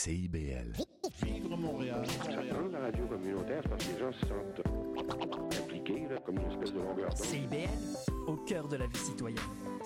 CIBL. Vivre Montréal. Dans la radio communautaire, c'est parce que les gens se sentent impliqués, là, comme une espèce de longueur d'onde. CIBL, au cœur de la vie citoyenne.